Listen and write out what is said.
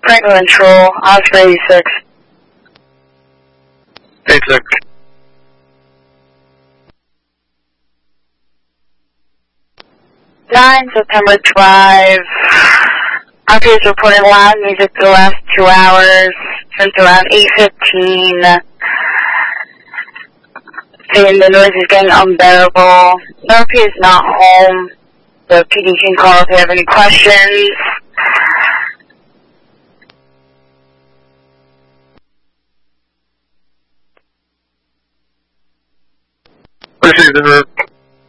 Franklin Control, Oscar 86. 86. 9 September Drive. Officers reporting loud music for the last 2 hours since around 8:15. Saying the noise is getting unbearable. Murphy is not home. The PD can call if they have any questions. Received and